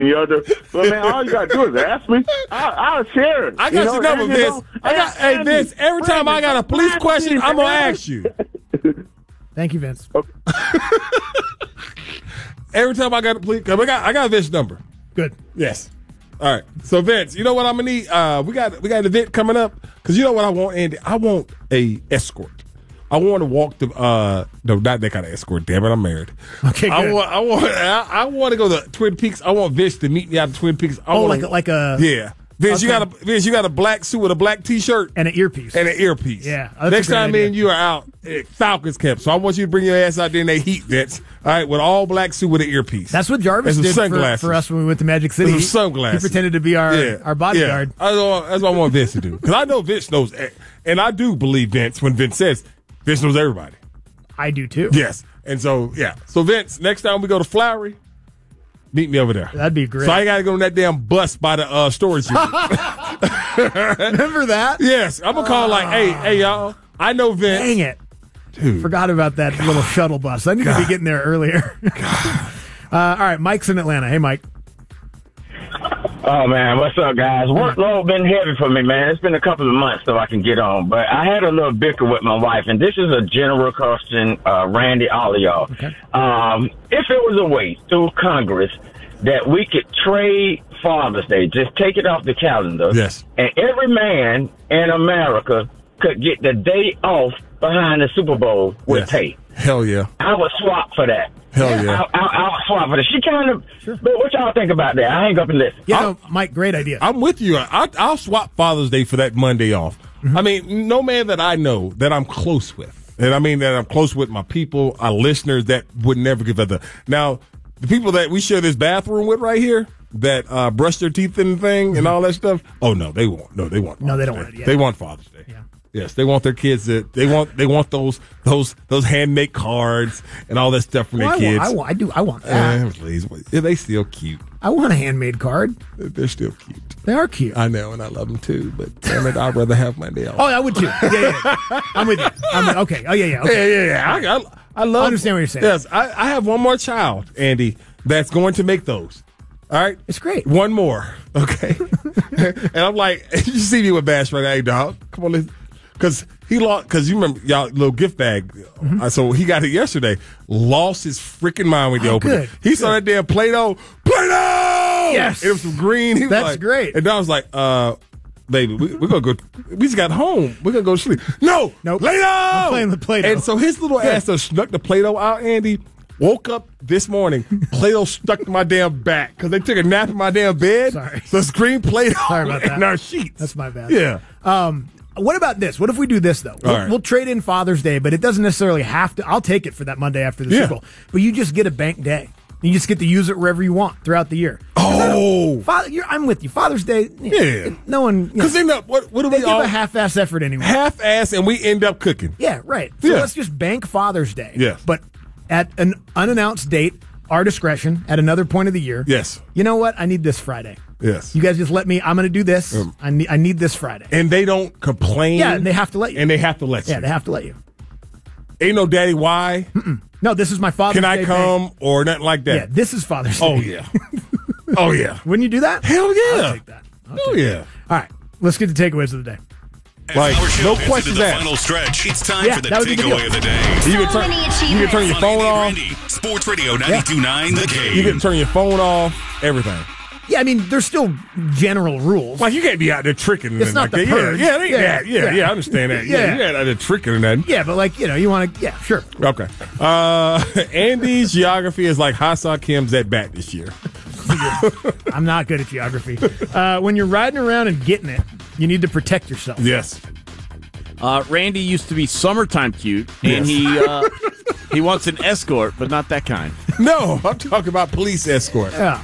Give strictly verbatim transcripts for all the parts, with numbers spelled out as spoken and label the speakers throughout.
Speaker 1: You know, the, but man, all you gotta do is ask me. I'll, I'll share it.
Speaker 2: I got
Speaker 1: you know,
Speaker 2: your number,
Speaker 1: and, you
Speaker 2: Vince.
Speaker 1: know,
Speaker 2: I got, hey,
Speaker 1: Andy,
Speaker 2: Vince, every time I got a police question, I'm going to ask you.
Speaker 3: Thank you, Vince.
Speaker 1: Okay.
Speaker 2: Every time I got a police, I got, I got Vince's number.
Speaker 3: Good.
Speaker 2: Yes. All right. So, Vince, you know what I'm going to need? Uh, we got we got an event coming up. Because you know what I want, Andy? I want a escort. I want to walk the uh no, not that kind of escort. Damn it, I'm married.
Speaker 3: Okay, good.
Speaker 2: I want I want I, I want to go to Twin Peaks. I want Vince to meet me out of Twin Peaks. I
Speaker 3: Oh,
Speaker 2: wanna,
Speaker 3: like a, like a
Speaker 2: yeah. Vince,
Speaker 3: okay.
Speaker 2: you got a Vince, you got a black suit with a black T-shirt
Speaker 3: and an earpiece
Speaker 2: and an earpiece.
Speaker 3: Yeah. That's
Speaker 2: Next
Speaker 3: a great
Speaker 2: time
Speaker 3: idea.
Speaker 2: me and you are out at Falcons camp, so I want you to bring your ass out there in that heat, Vince. All right, with all black suit with an earpiece.
Speaker 3: That's what Jarvis
Speaker 2: and
Speaker 3: did
Speaker 2: some
Speaker 3: for,
Speaker 2: sunglasses.
Speaker 3: for us when we went to Magic City.
Speaker 2: And some sunglasses.
Speaker 3: He pretended to be our
Speaker 2: yeah.
Speaker 3: our bodyguard.
Speaker 2: Yeah. That's, what, that's what I want Vince to do. Because I know Vince knows, and I do believe Vince when Vince says Vince knows everybody.
Speaker 3: I do too.
Speaker 2: Yes. And so, yeah. So, Vince, next time we go to Flowery, meet me over there.
Speaker 3: That'd be great.
Speaker 2: So I got to go on that damn bus by the uh, storage unit.
Speaker 3: Remember that?
Speaker 2: Yes. I'm going to call like, hey, hey, y'all. I know Vince.
Speaker 3: Dang it.
Speaker 2: Dude.
Speaker 3: Forgot about that little shuttle bus. I need God. to be getting there earlier. uh, all right. Mike's in Atlanta. Hey, Mike.
Speaker 4: Oh, man, what's up, guys? Workload been heavy for me, man. It's been a couple of months so I can get on. But I had a little bicker with my wife, and this is a general question, uh, Randy, all of y'all.
Speaker 3: Okay.
Speaker 4: Um, if it was a way through Congress that we could trade Father's Day, just take it off the calendar,
Speaker 2: yes,
Speaker 4: and every man in America could get the day off behind the Super Bowl with
Speaker 2: yes.
Speaker 4: pay.
Speaker 2: Hell yeah.
Speaker 4: I would swap for that.
Speaker 2: Hell yeah.
Speaker 4: I, I, I would swap for that. She kind of, sure. But what y'all think about that? I hang up and listen.
Speaker 3: Yeah, no, Mike, great idea.
Speaker 2: I'm with you. I, I'll swap Father's Day for that Monday off. Mm-hmm. I mean, no man that I know that I'm close with, and I mean that I'm close with my people, our listeners that would never give that. Now, the people that we share this bathroom with right here, that uh, brush their teeth and thing mm-hmm. and all that stuff. Oh no, they won't. No, they want. Father's
Speaker 3: no, they don't
Speaker 2: Day.
Speaker 3: want it yet.
Speaker 2: They want Father's Day.
Speaker 3: Yeah.
Speaker 2: Yes, they want their kids to. They want. They want those those those handmade cards and all that stuff from
Speaker 3: well,
Speaker 2: their
Speaker 3: I
Speaker 2: kids.
Speaker 3: Want, I, want, I do. I want that.
Speaker 2: Uh, please, yeah, they still cute.
Speaker 3: I want a handmade card.
Speaker 2: They're still cute.
Speaker 3: They are cute.
Speaker 2: I know, and I love them too. But damn it, I'd rather have my day off.
Speaker 3: Oh, I would too. Yeah, yeah. yeah. I'm with you. I'm with, okay. Oh, yeah, yeah. Okay.
Speaker 2: Yeah, yeah, yeah. I, I, I love.
Speaker 3: I understand what you're saying.
Speaker 2: Yes, I, I have one more child, Andy, that's going to make those. All right,
Speaker 3: it's great.
Speaker 2: One more, okay. And I'm like, you see me with Bash right now, hey dog. Come on, let's. Because he lost, because you remember y'all little gift bag. Mm-hmm. Uh, so he got it yesterday. Lost his freaking mind when he
Speaker 3: oh,
Speaker 2: opened
Speaker 3: good,
Speaker 2: it. He
Speaker 3: good.
Speaker 2: saw that damn Play-Doh. Play-Doh!
Speaker 3: Yes.
Speaker 2: It was some green. He was
Speaker 3: That's
Speaker 2: like,
Speaker 3: great.
Speaker 2: And I was like, uh, baby, we, we're going to go. We just got home. We're going to go to sleep. No.
Speaker 3: Nope.
Speaker 2: Play-Doh!
Speaker 3: I'm playing with Play-Doh.
Speaker 2: And so his little
Speaker 3: good.
Speaker 2: ass just snuck the Play-Doh out, Andy. Woke up this morning, Play-Doh stuck to my damn back because they took a nap in my damn bed.
Speaker 3: Sorry.
Speaker 2: So it's green Play-Doh
Speaker 3: Sorry about that.
Speaker 2: in our sheets.
Speaker 3: That's my bad.
Speaker 2: Yeah.
Speaker 3: Um, What about this? What if we do this, though? We'll,
Speaker 2: right.
Speaker 3: we'll trade in Father's Day, but it doesn't necessarily have to. I'll take it for that Monday after the
Speaker 2: yeah.
Speaker 3: Super Bowl. But you just get a bank day. You just get to use it wherever you want throughout the year.
Speaker 2: Oh.
Speaker 3: Father, you're, I'm with you. Father's Day,
Speaker 2: Yeah.
Speaker 3: no one.
Speaker 2: Because end up, what, what do
Speaker 3: They
Speaker 2: we
Speaker 3: give
Speaker 2: all?
Speaker 3: a half-ass effort anyway.
Speaker 2: Half-ass, and we end up cooking.
Speaker 3: Yeah, right. So
Speaker 2: Yeah.
Speaker 3: let's just bank Father's Day.
Speaker 2: Yes.
Speaker 3: But at an unannounced date, our discretion, at another point of the year.
Speaker 2: Yes.
Speaker 3: You know what? I need this Friday.
Speaker 2: Yes.
Speaker 3: You guys just let me. I'm going to do this. Um, I need. I need this Friday.
Speaker 2: And they don't complain.
Speaker 3: Yeah, and they have to let you.
Speaker 2: And they have to let you.
Speaker 3: Yeah, they have to let you.
Speaker 2: Ain't no daddy, why?
Speaker 3: Mm-mm. No, this is my Father's
Speaker 2: Can
Speaker 3: Day.
Speaker 2: Can I come
Speaker 3: bank.
Speaker 2: or nothing like that?
Speaker 3: Yeah, this is Father's Day.
Speaker 2: Oh, yeah. Oh, yeah.
Speaker 3: Wouldn't you do that?
Speaker 2: Hell yeah.
Speaker 3: I'll take that. I'll
Speaker 2: Hell
Speaker 3: take
Speaker 2: yeah.
Speaker 3: that. All right, let's get the takeaways of the day.
Speaker 2: Like, no
Speaker 5: questions
Speaker 2: questions
Speaker 5: the
Speaker 2: asked.
Speaker 5: Final stretch. It's time
Speaker 3: Yeah,
Speaker 5: for the
Speaker 3: that was the
Speaker 5: takeaway
Speaker 3: deal.
Speaker 5: of the day.
Speaker 2: You can turn, you can turn your phone off.
Speaker 5: Randy, Sports Radio ninety-two point nine The Game.
Speaker 2: You can turn your phone off. Everything.
Speaker 3: Yeah, I mean, there's still general rules.
Speaker 2: Like, you can't be out there tricking.
Speaker 3: It's not
Speaker 2: like
Speaker 3: the
Speaker 2: that.
Speaker 3: purge.
Speaker 2: Yeah, yeah, yeah,
Speaker 3: Yeah,
Speaker 2: yeah,
Speaker 3: yeah.
Speaker 2: yeah, I understand that. Yeah,
Speaker 3: Yeah.
Speaker 2: you're not out there tricking or nothing.
Speaker 3: Yeah, but like, you know, you want to, yeah, sure.
Speaker 2: Okay. Uh, Andy's geography is like Ha-Seong Kim's at bat this year.
Speaker 3: I'm not good at geography. Uh, when you're riding around and getting it, you need to protect yourself.
Speaker 2: Yes.
Speaker 6: Uh, Randy used to be summertime cute, and he uh, he wants an escort, but not that kind.
Speaker 2: No, I'm talking about police escort.
Speaker 3: Yeah.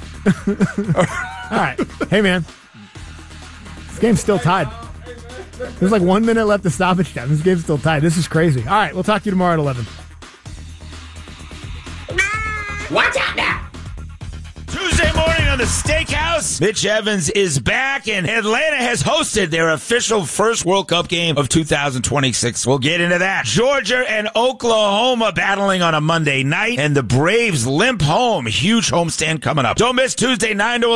Speaker 3: All right. Hey, man. This game's still tied. There's like one minute left to stoppage time. This game's still tied. This is crazy. All right. We'll talk to you tomorrow at eleven.
Speaker 7: Watch out now.
Speaker 6: Tuesday morning on the Steakhouse.
Speaker 7: Evans. Mitch Evans is back, and Atlanta has hosted their official first World Cup game of two thousand twenty-six. We'll get into that. Georgia and Oklahoma battling on a Monday night, and the Braves limp home. Huge homestand coming up. Don't miss Tuesday, nine to